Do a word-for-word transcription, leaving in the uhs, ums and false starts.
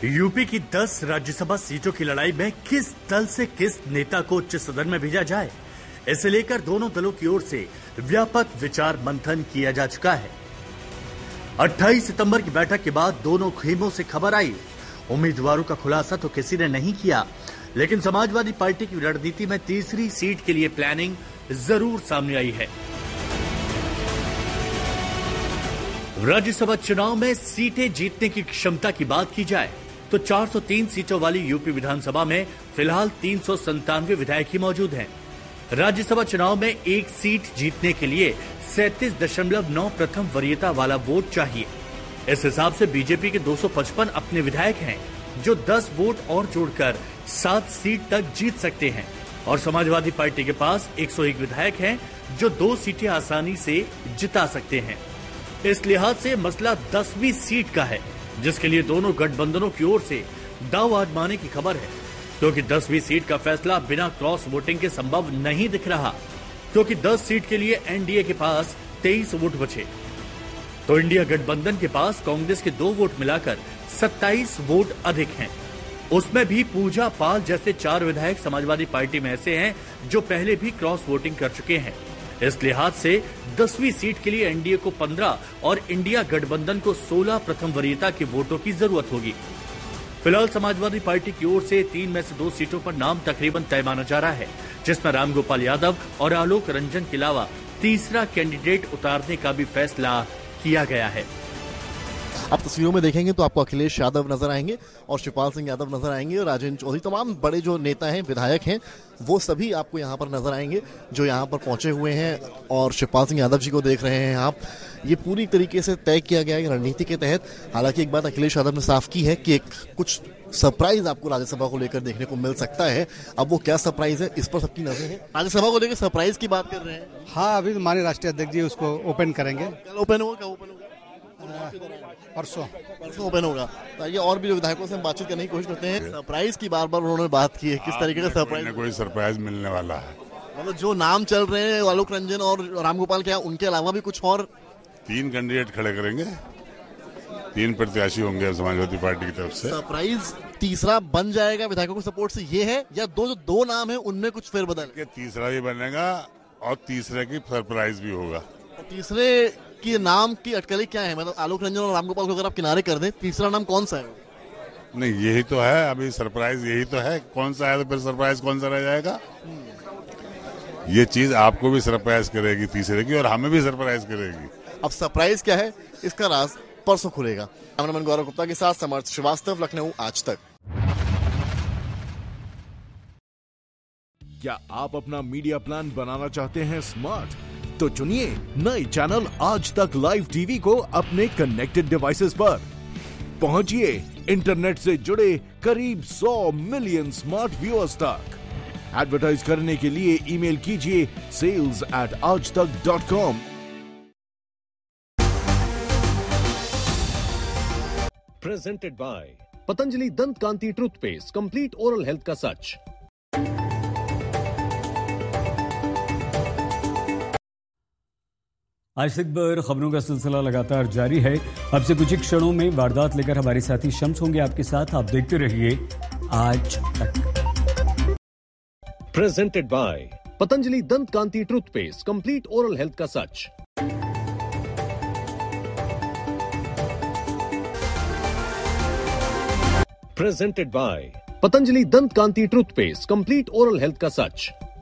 UP की दस राज्यसभा सीटों की लड़ाई में किस दल से किस नेता को उच्च सदन में भेजा जाए, इसे लेकर दोनों दलों की ओर से व्यापक विचार मंथन किया जा चुका है। अट्ठाईस सितंबर की बैठक के बाद दोनों खेमों से खबर आई। उम्मीदवारों का खुलासा तो किसी ने नहीं किया, लेकिन समाजवादी पार्टी की रणनीति में तीसरी सीट के लिए प्लानिंग जरूर सामने आई है। राज्यसभा चुनाव में सीटें जीतने की क्षमता की बात की जाए तो चार सौ तीन सीटों वाली यूपी विधानसभा में फिलहाल तीन सौ संतानवे विधायक ही मौजूद हैं। राज्यसभा चुनाव में एक सीट जीतने के लिए सैंतीस दशमलव नौ प्रथम वरीयता वाला वोट चाहिए। इस हिसाब से बीजेपी के दो सौ पचपन अपने विधायक हैं, जो दस वोट और जोड़कर सात सीट तक जीत सकते हैं, और समाजवादी पार्टी के पास एक सौ एक विधायक हैं, जो दो सीटें आसानी से जिता सकते हैं। इस लिहाज से मसला दसवीं सीट का है, जिसके लिए दोनों गठबंधनों की ओर से दांव आजमाने की खबर है, क्योंकि दसवीं सीट का फैसला बिना क्रॉस वोटिंग के संभव नहीं दिख रहा, क्योंकि दस सीट के लिए एनडीए के पास तेईस वोट बचे, तो इंडिया गठबंधन के पास कांग्रेस के दो वोट मिलाकर सत्ताईस वोट अधिक हैं। उसमें भी पूजा पाल जैसे चार विधायक समाजवादी पार्टी में ऐसे हैं जो पहले भी क्रॉस वोटिंग कर चुके हैं। इस लिहाज से दसवीं सीट के लिए एनडीए को पंद्रह और इंडिया गठबंधन को सोलह प्रथम वरीयता के वोटों की जरूरत होगी। फिलहाल समाजवादी पार्टी की ओर से तीन में से दो सीटों पर नाम तकरीबन तय माना जा रहा है, जिसमें रामगोपाल यादव और आलोक रंजन के अलावा तीसरा कैंडिडेट उतारने का भी फैसला किया गया है। आप तस्वीरों में देखेंगे तो आपको अखिलेश यादव नजर आएंगे और शिवपाल सिंह यादव नजर आएंगे और राजेंद्र चौधरी, तमाम बड़े जो नेता हैं, विधायक हैं, वो सभी आपको यहाँ पर नजर आएंगे जो यहाँ पर पहुंचे हुए हैं और शिवपाल सिंह यादव जी को देख रहे हैं आप। ये पूरी तरीके से तय किया गया है रणनीति के तहत। हालांकि एक बात अखिलेश यादव ने साफ की है कि एक कुछ सरप्राइज आपको राज्यसभा को लेकर देखने को मिल सकता है। अब वो क्या सरप्राइज है, इस पर सबकी नजर है। राज्यसभा को लेकर सरप्राइज की बात कर रहे हैं। हाँ, अभी माननीय राष्ट्रीय अध्यक्ष जी उसको ओपन करेंगे। कल ओपन होगा, क्या ओपन होगा? परसों परसों ओपन होगा। ताकि और भी विधायकों से हम बातचीत करने की कोशिश करते हैं। सरप्राइज की बार बार उन्होंने बात की है, किस तरीके का सरप्राइज? कोई सरप्राइज मिलने वाला है। मतलब जो नाम चल रहे हैं आलोक रंजन और रामगोपाल, क्या उनके अलावा भी कुछ और? तीन कैंडिडेट खड़े करेंगे, तीन प्रत्याशी होंगे समाजवादी पार्टी की तरफ से। सरप्राइज तीसरा बन जाएगा विधायकों के सपोर्ट से, ये है, या दो जो दो नाम है उनमें कुछ फेरबदल? तीसरा भी बनेगा और तीसरे की सरप्राइज भी होगा। तीसरे की नाम की अटकलें क्या है? मतलब आलोक रंजन और रामगोपाल को अगर आप किनारे कर दें, तीसरा नाम कौन सा है? नहीं, यही तो है अभी सरप्राइज, यही तो है। कौन सा है तो फिर सरप्राइज कौन सा रह जाएगा? ये चीज आपको भी सरप्राइज करेगी तीसरे की, और हमें भी सरप्राइज करेगी। अब सरप्राइज क्या है, इसका राज परसों खुलेगा। कैमरामैन गौरव गुप्ता के साथ समर्थ श्रीवास्तव, लखनऊ, आज तक। क्या आप अपना मीडिया प्लान बनाना चाहते हैं स्मार्ट? तो चुनिए नए चैनल आज तक लाइव टीवी को अपने कनेक्टेड डिवाइसेस पर। पहुंचिए इंटरनेट से जुड़े करीब सौ मिलियन स्मार्ट व्यूअर्स तक। एडवर्टाइज करने के लिए ईमेल कीजिए सेल्स एट आज तक dot com. Presented by Patanjali दंत कांति टूथपेस्ट, कंप्लीट ओरल हेल्थ का सच। आज तक पर खबरों का सिलसिला लगातार जारी है। अब से कुछ ही क्षणों में वारदात लेकर हमारे साथी शम्स होंगे आपके साथ। आप देखते रहिए आज तक। प्रेजेंटेड बाय पतंजलि दंत कांति टूथपेस्ट, कंप्लीट ओरल हेल्थ का सच। प्रेजेंटेड बाय पतंजलि दंत कांति टूथपेस्ट, कंप्लीट ओरल हेल्थ का सच।